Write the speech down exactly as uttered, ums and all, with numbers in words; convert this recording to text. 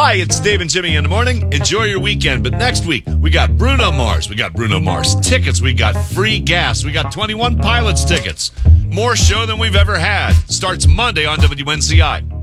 Hi, it's Dave and Jimmy in the morning. Enjoy your weekend. But next week, we got Bruno Mars. We got Bruno Mars tickets. We got free gas. We got twenty-one Pilots tickets. More show than we've ever had. Starts Monday on W N C I.